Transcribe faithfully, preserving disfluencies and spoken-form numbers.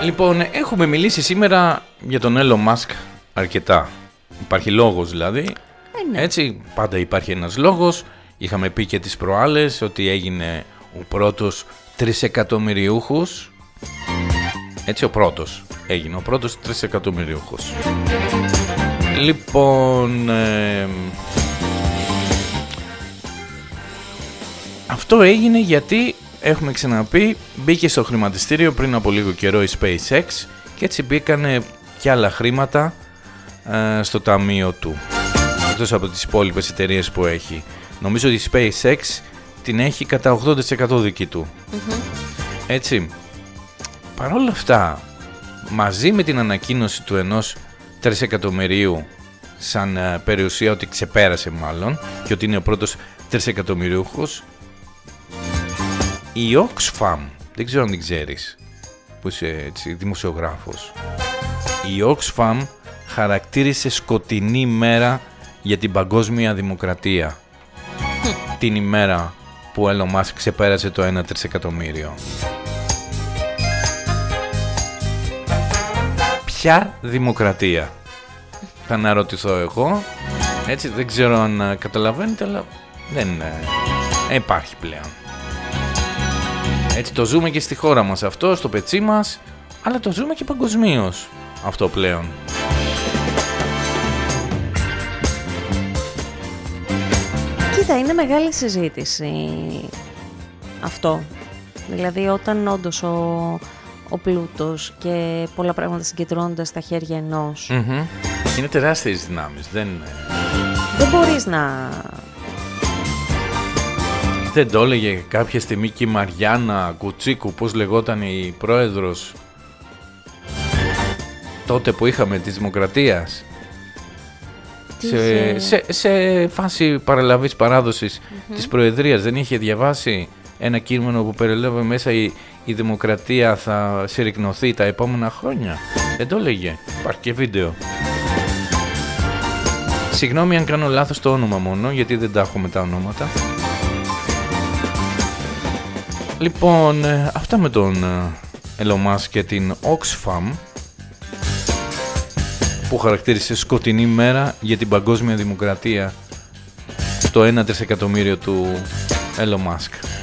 Λοιπόν, έχουμε μιλήσει σήμερα για τον Elon Musk αρκετά. Υπάρχει λόγος δηλαδή. Ε, ναι. Έτσι, πάντα υπάρχει ένας λόγος. Είχαμε πει και τις προάλλες ότι έγινε ο πρώτος τρισεκατομμυριούχος. Έτσι, ο πρώτος έγινε, ο πρώτος τρισεκατομμυριούχος. Λοιπόν, ε, αυτό έγινε γιατί, έχουμε ξαναπεί, μπήκε στο χρηματιστήριο πριν από λίγο καιρό η SpaceX και έτσι μπήκανε και άλλα χρήματα ε, στο ταμείο του, εκτός από τις υπόλοιπες εταιρείες που έχει. Νομίζω ότι η SpaceX την έχει κατά ογδόντα τοις εκατό δική του. Mm-hmm. Έτσι, παρόλα αυτά, μαζί με την ανακοίνωση του ενός τρισεκατομμυρίου σαν ε, περιουσία, ότι ξεπέρασε μάλλον και ότι είναι ο πρώτος τρισεκατομμυριούχος, η Oxfam, δεν ξέρω αν την ξέρεις, που είσαι έτσι, δημοσιογράφος, η Oxfam χαρακτήρισε σκοτεινή μέρα για την παγκόσμια δημοκρατία την ημέρα που ο Elon Musk ξεπέρασε το ένα τρισεκατομμύριο. Ποια δημοκρατία, θα αναρωτηθώ εγώ, έτσι, δεν ξέρω αν καταλαβαίνετε, αλλά δεν ε, υπάρχει πλέον. Έτσι το ζούμε και στη χώρα μας αυτό, στο πετσί μας, αλλά το ζούμε και παγκοσμίως αυτό πλέον. Κοίτα, είναι μεγάλη συζήτηση αυτό. Δηλαδή όταν όντως ο, ο πλούτος και πολλά πράγματα συγκεντρώνονται στα χέρια ενός. Mm-hmm. Είναι τεράστιες δυνάμεις, δεν... Δεν μπορείς να... Δεν το έλεγε κάποια στιγμή και η Μαριάννα Κουτσίκου, πώς λεγόταν η πρόεδρος τότε που είχαμε της Δημοκρατίας, σε, σε, σε φάση παραλαβής παράδοσης mm-hmm. της Προεδρίας, δεν είχε διαβάσει ένα κείμενο που περιλέβε μέσα η, η Δημοκρατία θα συρρικνωθεί τα επόμενα χρόνια? Δεν το έλεγε, υπάρχει και βίντεο. Συγγνώμη αν κάνω λάθος το όνομα μόνο, γιατί δεν τα έχουμε τα ονόματα. Λοιπόν, αυτά με τον Elon Musk και την Oxfam, που χαρακτήρισε σκοτεινή μέρα για την παγκόσμια δημοκρατία το ένα τρισεκατομμύριο του Elon Musk.